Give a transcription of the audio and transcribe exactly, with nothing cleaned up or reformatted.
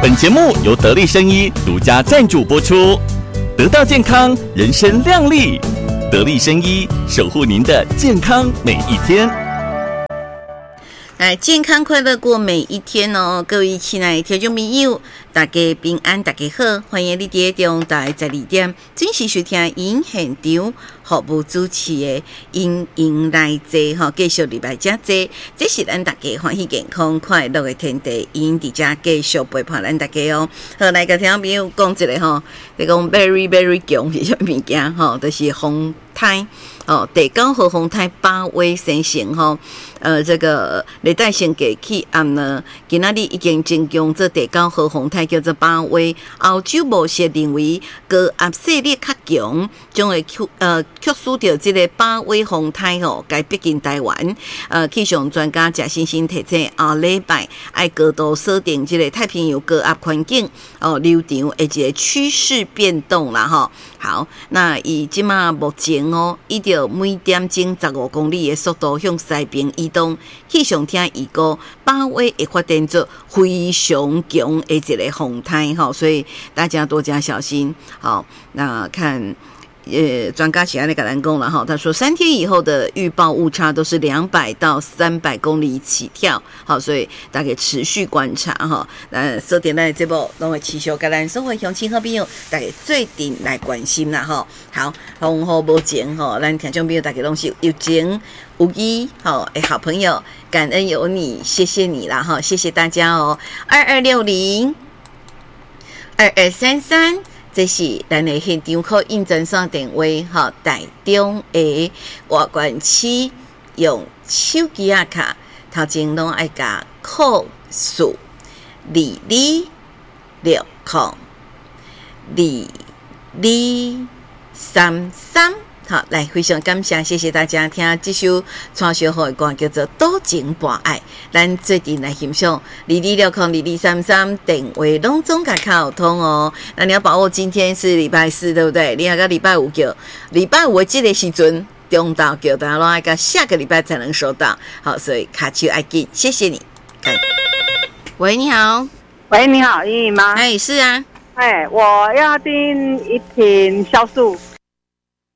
本节目由得力生医独家赞助播出，得到健康，人生亮丽。得力生医守护您的健康每一天。 来，健康快乐过每一天哦！各位亲爱的听众朋友，大家平安，大家好，欢迎你在中台十二点准时收听因现场服务主持的因因来坐哈，继续礼拜加坐，这是咱大家欢喜健康快乐的天地，因伫遮继续陪伴咱大家哦。好，来个听众朋友讲一个吼，你讲 very very 强是啥物件吼？就是风台哦，第九号风台八位生成吼，呃，这个历代先过去暗呢，今仔日已经增强这第九号风台叫做八位。欧洲模式认为高压势力较强，将会呃驱使到这个八位风台吼，该逼近台湾。呃，气象专家贾欣欣提醒，后礼拜爱高度锁定这个太平洋高压环境哦，流场以及趋势变动啦吼。好，那以即马目前哦，依照每点钟十五公里的速度向西边移动，气象厅预估八位会发展出非常强的一个风台吼，所以大家多加小心。好，那看。呃，专家写那个蓝工了哈，他说三天以后的预报误差都是两百到三百公里起跳，好，所以大家持续观察哈。呃，收点咱这部拢会持续跟咱生活乡亲好朋友大家最近来关心啦哈。好，风雨无情哈，咱听众朋友大家拢是有情有义好诶，好朋友，感恩有你，谢谢你啦哈，谢谢大家哦。二二六零二二三三。这是咱的现场可应征线电话，哈，台中的外关区用手机啊卡，头前拢爱加扣数二二六空二二三三。好，来非常感谢，谢谢大家听这首传烧好的歌，叫做《多情博爱》。咱最近来欣赏二二六空二二三三电话拢总甲卡有通哦。那你要把握今天是礼拜四，对不对？你要个礼拜五叫，礼拜五的这个时阵中到叫大家拢爱个下个礼拜才能收到。好，所以卡丘爱记，谢谢你。喂，你好。 喂，你好，莹莹吗？ 哎，是啊。 哎，我要订一瓶酵素。